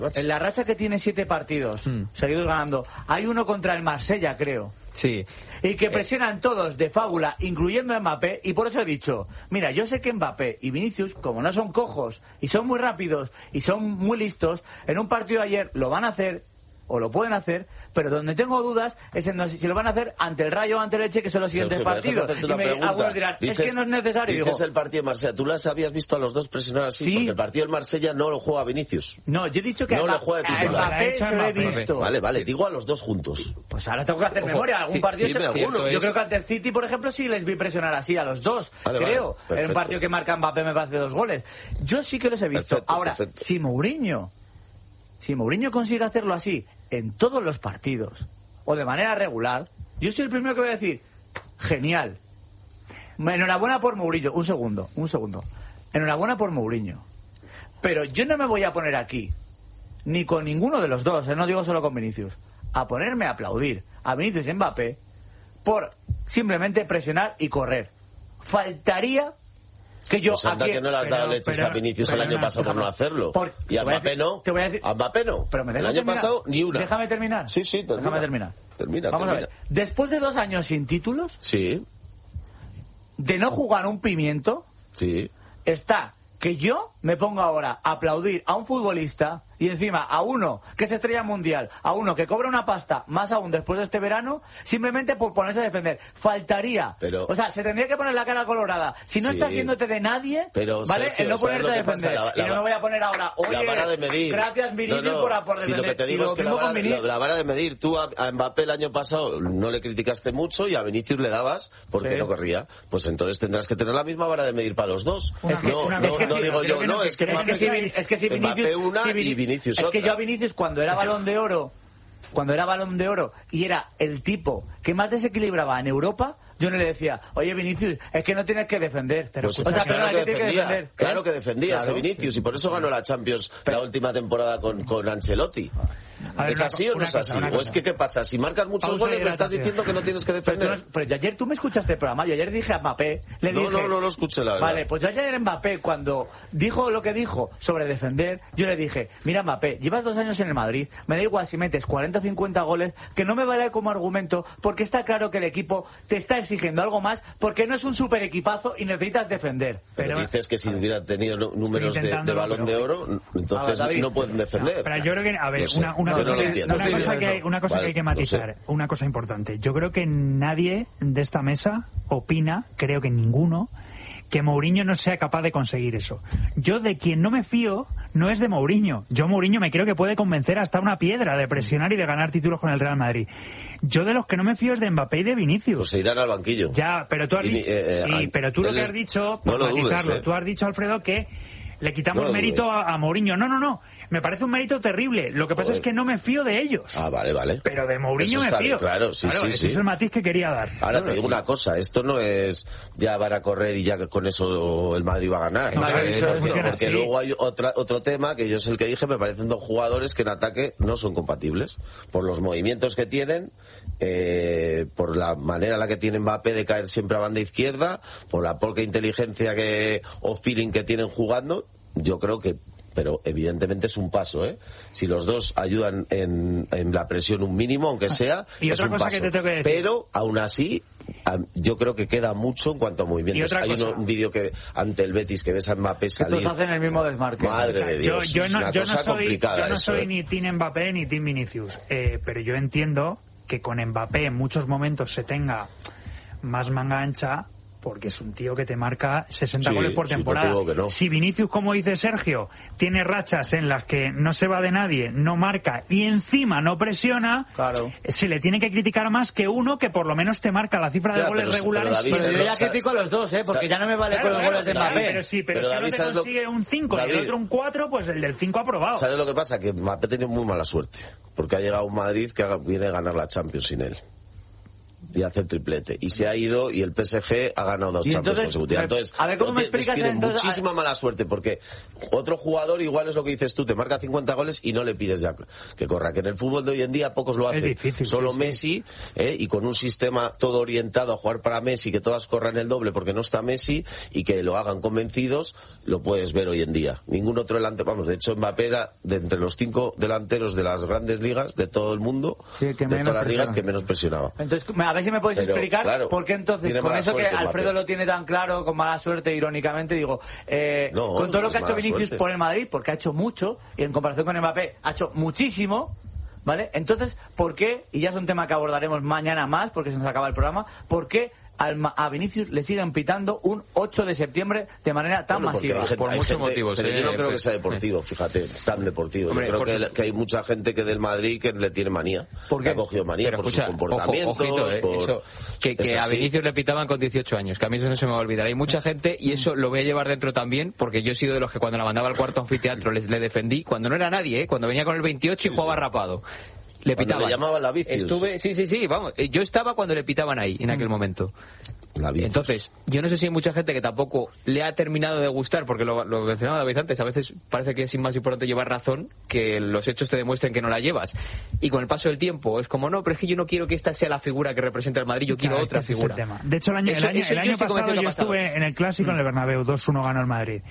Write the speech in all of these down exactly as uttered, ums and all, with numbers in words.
En la racha que tiene siete partidos mm. seguidos ganando, hay uno contra el Marsella, creo. Sí. Y que presionan eh. todos de fábula, incluyendo a Mbappé, y por eso he dicho, mira, yo sé que Mbappé y Vinicius, como no son cojos, y son muy rápidos, y son muy listos, en un partido de ayer lo van a hacer, o lo pueden hacer, pero donde tengo dudas es en si lo van a hacer ante el Rayo o ante el Elche, que son los siguientes Sergio, partidos. Y me, algunos dirán, dices, es que no es necesario. Dices digo, el partido de Marsella, ¿tú las habías visto a los dos presionar así? Sí. Porque el partido del Marsella no lo juega Vinicius. No, yo he dicho que no a, le juega a Mbappé se lo he visto. Vale, vale, digo a los dos juntos. Pues ahora tengo que hacer Ojo, memoria, algún sí, partido se... alguno. Yo creo que ante el City, por ejemplo, sí les vi presionar así a los dos, vale, creo. Vale, en un partido que marca Mbappé me parece dos goles. Yo sí que los he visto. Perfecto, ahora, perfecto. si Mourinho, si Mourinho consigue hacerlo así en todos los partidos, o de manera regular, yo soy el primero que voy a decir, genial. Enhorabuena por Mourinho. Un segundo, un segundo. Enhorabuena por Mourinho. Pero yo no me voy a poner aquí, ni con ninguno de los dos, eh, no digo solo con Vinicius, a ponerme a aplaudir a Vinicius y Mbappé por simplemente presionar y correr. Faltaría que yo pues anda aquí... que no le has dado leches a Vinicius el año pasado por no hacerlo. Por... Y a Mbappé no. Te voy a decir... A Mbappé no. Pero me el año terminar. pasado ni una. Déjame terminar. Sí, sí, termina. Déjame terminar. Termina, Vamos termina. a ver. Después de dos años sin títulos... Sí. De no jugar un pimiento... Sí. Está que yo me pongo ahora a aplaudir a un futbolista y encima a uno que es estrella mundial, a uno que cobra una pasta, más aún después de este verano, simplemente por ponerse a defender. Faltaría. Pero, o sea, se tendría que poner la cara colorada. Si no sí, está haciéndote de nadie, pero, ¿vale? Sergio, el no ponerte a defender. La, la, y no me voy a poner ahora, oye, la vara de medir. Gracias, Vinicius, no, no, por, por defender. Si lo que te digo es que la vara, la, la vara de medir, tú a, a Mbappé el año pasado no le criticaste mucho y a Vinicius le dabas porque sí. no corría. Pues entonces tendrás que tener la misma vara de medir para los dos. Es que, no, una, no, es que no sí, digo yo, no, es que es que si Vinicius una y Vinicius es otra. que yo a Vinicius cuando era Balón de Oro, cuando era Balón de Oro y era el tipo que más desequilibraba en Europa, yo no le decía, oye Vinicius, es que no tienes que defender. Pero, pues, o sea, claro, que que defendía, que defender, ¿eh? claro que defendía claro, ese Vinicius sí. y por eso ganó la Champions pero, la última temporada con, con Ancelotti. Ver, ¿Es así o no es así? Cosa, ¿O es que qué pasa? Si marcas muchos goles me estás diciendo que no tienes que defender. Pero, pero yo ayer tú me escuchaste el programa, yo ayer dije a Mbappé, le dije... No, no, no lo escuché la verdad. Vale, pues yo ayer Mbappé cuando dijo lo que dijo sobre defender, yo le dije, mira Mbappé, llevas dos años en el Madrid, me da igual si metes cuarenta o cincuenta goles, que no me vale como argumento, porque está claro que el equipo te está exigiendo algo más, porque no es un super equipazo y necesitas defender. Pero, pero dices que si hubieran tenido números de, de Balón de Oro, entonces ver, no pueden defender. No, pero yo creo que, a ver, una, una, cosa, no que, una cosa que hay, una cosa vale, que hay que matizar, una cosa importante. Yo creo que nadie de esta mesa opina, creo que ninguno, que Mourinho no sea capaz de conseguir eso. Yo de quien no me fío no es de Mourinho. Yo Mourinho me creo que puede convencer hasta una piedra de presionar y de ganar títulos con el Real Madrid. Yo de los que no me fío es de Mbappé y de Vinicius. Pues se irán al banquillo. Ya, pero tú has dicho, eh, sí, pero tú lo que has dicho, por no matizarlo, dudes, eh. tú has dicho, Alfredo, que le quitamos no mérito a, a Mourinho. No, no, no. Me parece un mérito terrible. Lo que pasa Joder. es que no me fío de ellos. Ah, vale, vale. Pero de Mourinho me fío. Claro, sí, claro, sí, ese sí. es el matiz que quería dar. Ahora no, te digo una cosa. Esto no es ya van a correr y ya con eso el Madrid va a ganar. No, porque eso porque, funciona, porque sí. luego hay otra, otro tema que yo es el que dije. Me parecen dos jugadores que en ataque no son compatibles. Por los movimientos que tienen, eh, por la manera en la que tiene Mbappé de caer siempre a banda izquierda, por la poca inteligencia que o feeling que tienen jugando. Yo creo que, pero evidentemente es un paso, ¿eh? Si los dos ayudan en, en la presión un mínimo, aunque sea, y es otra un cosa paso. Que te tengo que decir. Pero, aún así, yo creo que queda mucho en cuanto a movimientos. Hay uno, un vídeo que ante el Betis que ves a Mbappé salir. Que todos hacen el mismo desmarque. Madre o sea, de Dios, yo, yo no, es una yo cosa no soy, complicada yo no eso, soy ¿eh? ni Team Mbappé ni Team Vinicius, eh, pero yo entiendo que con Mbappé en muchos momentos se tenga más manga ancha, porque es un tío que te marca sesenta sí, goles por sí, temporada. No. Si Vinicius, como dice Sergio, tiene rachas en las que no se va de nadie, no marca y encima no presiona, claro. se le tiene que criticar más que uno que por lo menos te marca la cifra de ya, goles pero, regulares. Pero, David, pero yo ya critico a los dos, ¿eh? Porque ya no me vale claro, con los goles de Mbappé. David, pero sí, pero, pero si David, uno te consigue lo... un cinco David, y el otro un cuatro, pues el del cinco ha aprobado. ¿Sabes lo que pasa? Que Mbappé tiene muy mala suerte, porque ha llegado a un Madrid que viene a ganar la Champions sin él. y hacer triplete. Y se ha ido y el P S G ha ganado dos Champions consecutivas. Entonces, a ver, ¿cómo me explicas? Tiene entonces, muchísima a... mala suerte porque otro jugador igual es lo que dices tú, te marca cincuenta goles y no le pides ya que corra. Que en el fútbol de hoy en día pocos lo hacen. Difícil, Solo sí, Messi, eh, y con un sistema todo orientado a jugar para Messi, que todas corran el doble porque no está Messi y que lo hagan convencidos, lo puedes ver hoy en día. Ningún otro delantero, vamos, de hecho Mbappé era de entre los cinco delanteros de las grandes ligas de todo el mundo, sí, de todas las ligas que menos presionaba. Entonces, a ver si me podéis Pero, explicar claro, por qué entonces, con eso que Alfredo Mbappé lo tiene tan claro, con mala suerte, irónicamente, digo, eh, no, con todo no lo que ha hecho Vinicius suerte. Por el Madrid, porque ha hecho mucho, y en comparación con Mbappé, ha hecho muchísimo, ¿vale? Entonces, ¿por qué? Y ya es un tema que abordaremos mañana más, porque se nos acaba el programa, ¿por qué a Vinicius le siguen pitando un ocho de septiembre de manera tan bueno, masiva? Gente, por muchos gente, motivos. Pero eh, yo no creo pues, que sea deportivo, eh. fíjate, tan deportivo. Hombre, yo creo que, su... que hay mucha gente que del Madrid que le tiene manía. ¿Por qué? Le ha cogido manía pero por escucha, sus comportamientos. Ojo, ojito, eh, por... eso, que que a Vinicius le pitaban con dieciocho años, que a mí eso no se me va a olvidar. Hay mucha gente, y eso lo voy a llevar dentro también, porque yo he sido de los que cuando la mandaba al cuarto anfiteatro les le defendí, cuando no era nadie, ¿eh? Cuando venía con el veintiocho y jugaba sí, sí. rapado. Le pitaban. Le llamaban la Vicius. Estuve, sí, sí, sí, vamos. Yo estaba cuando le pitaban ahí, en aquel momento. La Entonces, yo no sé si hay mucha gente que tampoco le ha terminado de gustar, porque lo, lo mencionaba David antes, a veces parece que es más importante llevar razón que los hechos te demuestren que no la llevas. Y con el paso del tiempo es como, no, pero es que yo no quiero que esta sea la figura que representa el Madrid, yo quiero claro, otra ese figura. Es el tema. De hecho, el año, eso, el año, el año pasado yo estuve en el Clásico mm. en el Bernabéu, dos uno ganó el Madrid.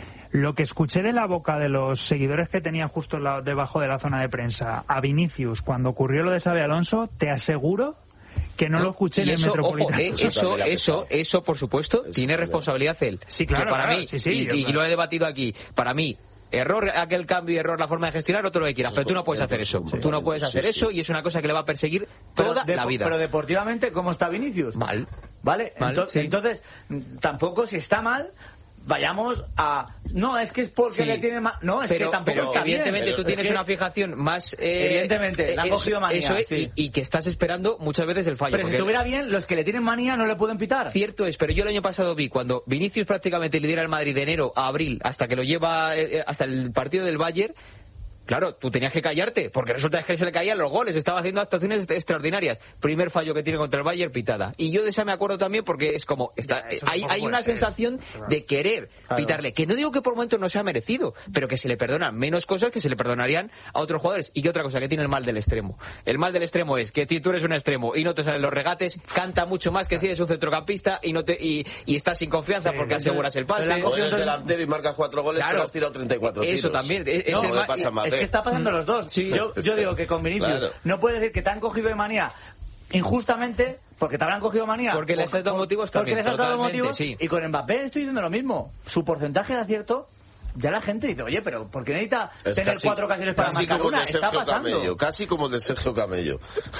Lo que escuché de la boca de los seguidores que tenía justo la, debajo de la zona de prensa a Vinicius cuando ocurrió lo de Xabi Alonso, te aseguro que no, no lo escuché en el Metropolitano. Ojo, eh, eso, eso, eso, por supuesto, es tiene responsabilidad él. Sí, claro, que para claro, mí, sí, sí, y, yo, y claro. lo he debatido aquí, para mí, error aquel cambio y error la forma de gestionar, o todo lo que quieras, pero tú no puedes hacer eso. Tú no puedes hacer eso y es una cosa que le va a perseguir toda de, la vida. Pero deportivamente, ¿cómo está Vinicius? Mal. ¿Vale? Mal, entonces, sí. entonces, tampoco si está mal, vayamos a... No, es que es porque sí. le tiene más... No, es pero, que tampoco pero, está evidentemente bien. tú Pero tienes es una fijación más... Eh, evidentemente, le han cogido manía. Eso es, sí. y, y que estás esperando muchas veces el fallo. Pero si estuviera bien, los que le tienen manía no le pueden pitar. Cierto es, pero yo el año pasado vi cuando Vinicius prácticamente lidera el Madrid de enero a abril hasta que lo lleva eh, hasta el partido del Bayern. Claro, tú tenías que callarte, porque resulta que se le caían los goles, estaba haciendo actuaciones extraordinarias. Primer fallo que tiene contra el Bayern, pitada. Y yo de esa me acuerdo también porque es como, está, ya, hay, hay una ser. sensación de querer claro. pitarle, que no digo que por momentos no sea merecido, pero que se le perdonan menos cosas que se le perdonarían a otros jugadores. Y que otra cosa, que tiene el mal del extremo. El mal del extremo es que si tú eres un extremo y no te salen los regates, canta mucho más que si eres un centrocampista y no te y, y estás sin confianza sí, porque aseguras el pase. O eres delantero y marcas cuatro goles, claro, pero has tirado treinta y cuatro tiros. Eso también. Es, no, es, el me pasa más. Es que está pasando los dos. Sí, yo, yo digo que con Vinicius claro. no puedes decir que te han cogido de manía injustamente porque te habrán cogido manía. Porque les has dado motivos también. Porque les has dado motivos. Sí. Y con Mbappé estoy diciendo lo mismo. Su porcentaje de acierto, ya la gente dice, oye, pero ¿por qué necesita es tener casi, cuatro ocasiones para marcar una? Está pasando. Camello, casi como el de Sergio Camello.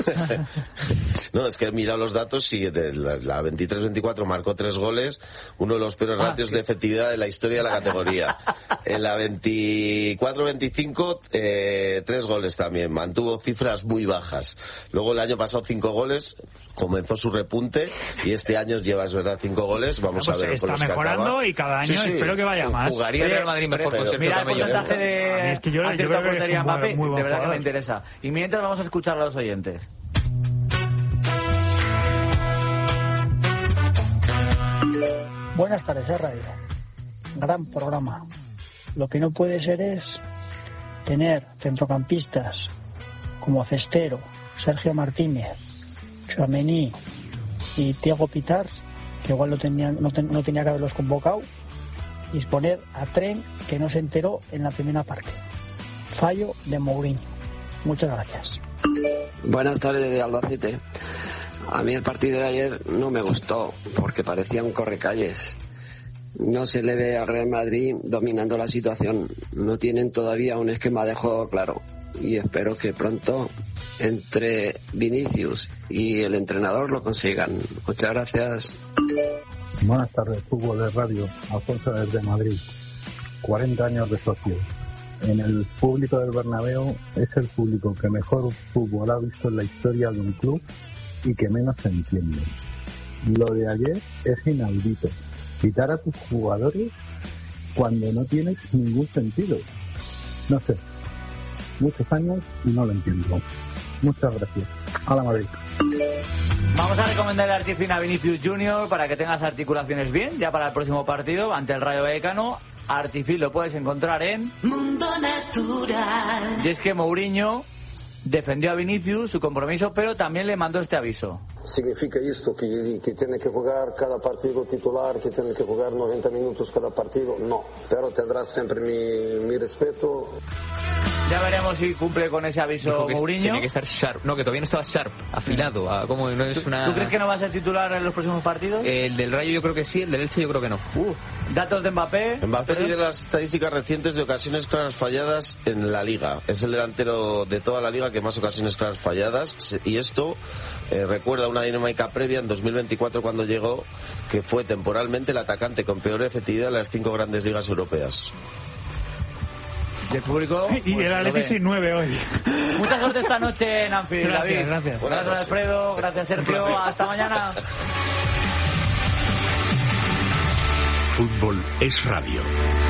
No, es que he mirado los datos y de la, la veintitrés veinticuatro marcó tres goles, uno de los peores ah, ratios sí. de efectividad de la historia de la categoría. En la veinticuatro veinticinco, eh, tres goles también, mantuvo cifras muy bajas. Luego el año pasado cinco goles, comenzó su repunte y este año lleva, es verdad, cinco goles. Vamos pues a ver. Está mejorando y cada año sí, sí. espero que vaya más. Jugaría Real Madrid mejor con Sergio Camello. Mira el porcentaje de es que yo, yo creo portería que Mbappé, muy de verdad jugador. que me interesa. Y mientras vamos a escuchar a los oyentes. Buenas tardes, Radio. Gran programa. Lo que no puede ser es tener centrocampistas como Cestero, Sergio Martínez, Tchouaméni y Thiago Pitars, que igual no, tenían, no, ten, no tenía que haberlos convocado, y exponer a Tren, que no se enteró en la primera parte. Fallo de Mourinho. Muchas gracias. Buenas tardes de Albacete. A mí el partido de ayer no me gustó porque parecía un correcalles. No se le ve al Real Madrid dominando la situación. No tienen todavía un esquema de juego claro. Y espero que pronto entre Vinicius y el entrenador lo consigan. Muchas gracias. Buenas tardes, fútbol de radio. Alfonso desde Madrid. cuarenta años de socio. En el público del Bernabéu es el público que mejor fútbol ha visto en la historia de un club y que menos se entiende. Lo de ayer es inaudito. Quitar a tus jugadores cuando no tienes ningún sentido. No sé. Muchos años y no lo entiendo. Muchas gracias. A la Madrid. Vamos a recomendarle a Artifin a Vinicius Junior para que tengas articulaciones bien, ya para el próximo partido ante el Rayo Vallecano. Artifin lo puedes encontrar en Mundo Natural. Y es que Mourinho defendió a Vinicius su compromiso, pero también le mandó este aviso. ¿Significa esto que, que tiene que jugar cada partido titular, que tiene que jugar noventa minutos cada partido? No, pero tendrás siempre mi, mi respeto. Ya veremos si cumple con ese aviso Mourinho. Tiene que estar sharp. No, que todavía no estaba sharp, afilado. A, como no es una... ¿Tú crees que no va a ser titular en los próximos partidos? El del Rayo yo creo que sí, el del Elche yo creo que no. Uh, datos de Mbappé. Mbappé tiene las estadísticas recientes de ocasiones claras falladas en la Liga. Es el delantero de toda la Liga que más ocasiones claras falladas. Y esto eh, recuerda una dinámica previa en dos mil veinticuatro cuando llegó, que fue temporalmente el atacante con peor efectividad en las cinco grandes ligas europeas. Y el público... Y pues, el Atleti nueve hoy. Mucha suerte esta noche en Anfield, Gracias, David. gracias. Gracias, gracias Alfredo. Gracias, Sergio. Hasta mañana. Fútbol es radio.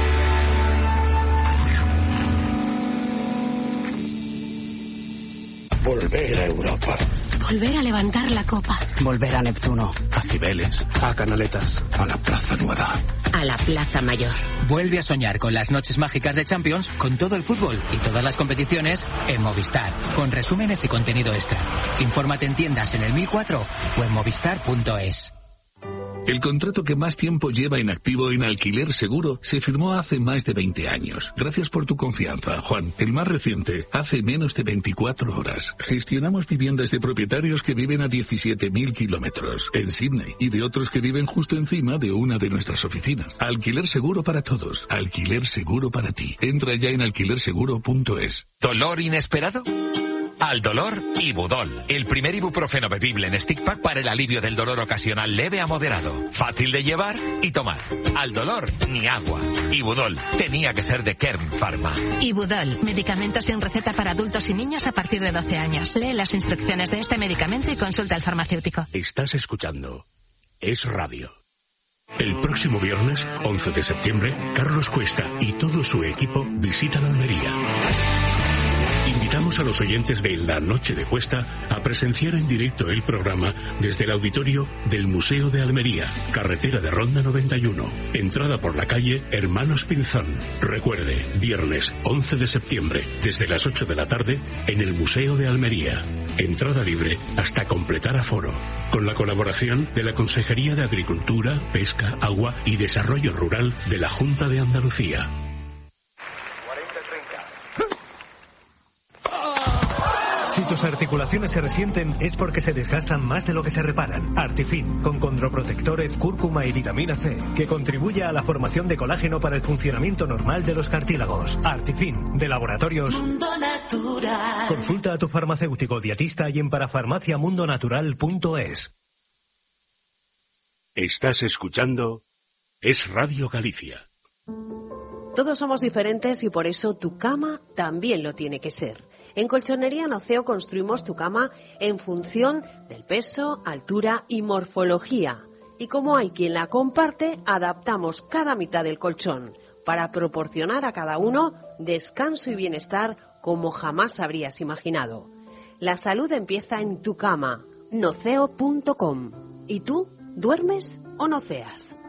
Volver a Europa. Volver a levantar la copa. Volver a Neptuno. A Cibeles. A Canaletas. A la Plaza Nueva. A la Plaza Mayor. Vuelve a soñar con las noches mágicas de Champions, con todo el fútbol y todas las competiciones en Movistar, con resúmenes y contenido extra. Infórmate en tiendas en el mil cuatro o en movistar punto es. El contrato que más tiempo lleva en activo en Alquiler Seguro se firmó hace más de veinte años. Gracias por tu confianza, Juan. El más reciente, hace menos de veinticuatro horas. Gestionamos viviendas de propietarios que viven a diecisiete mil kilómetros en Sydney y de otros que viven justo encima de una de nuestras oficinas. Alquiler Seguro para todos. Alquiler Seguro para ti. Entra ya en alquiler seguro punto es. ¿Dolor inesperado? Al dolor, Ibudol, el primer ibuprofeno bebible en stick pack para el alivio del dolor ocasional leve a moderado. Fácil de llevar y tomar. Al dolor, ni agua. Ibudol, tenía que ser de Kern Pharma. Ibudol, medicamento sin receta para adultos y niños a partir de doce años. Lee las instrucciones de este medicamento y consulta al farmacéutico. Estás escuchando Es Radio. El próximo viernes, once de septiembre, Carlos Cuesta y todo su equipo visitan Almería. Invitamos a los oyentes de La Noche de Cuesta a presenciar en directo el programa desde el auditorio del Museo de Almería, carretera de Ronda noventa y uno, entrada por la calle Hermanos Pinzón. Recuerde, viernes once de septiembre, desde las ocho de la tarde, en el Museo de Almería. Entrada libre hasta completar aforo. Con la colaboración de la Consejería de Agricultura, Pesca, Agua y Desarrollo Rural de la Junta de Andalucía. Si tus articulaciones se resienten es porque se desgastan más de lo que se reparan. Artifin, con condroprotectores, cúrcuma y vitamina C, que contribuye a la formación de colágeno para el funcionamiento normal de los cartílagos. Artifin, de Laboratorios Mundo Natural. Consulta a tu farmacéutico dietista y en parafarmacia mundo natural punto es. Estás escuchando Es Radio Galicia. Todos somos diferentes y por eso tu cama también lo tiene que ser. En Colchonería Noceo construimos tu cama en función del peso, altura y morfología. Y como hay quien la comparte, adaptamos cada mitad del colchón para proporcionar a cada uno descanso y bienestar como jamás habrías imaginado. La salud empieza en tu cama, noceo punto com. ¿Y tú, duermes o noceas?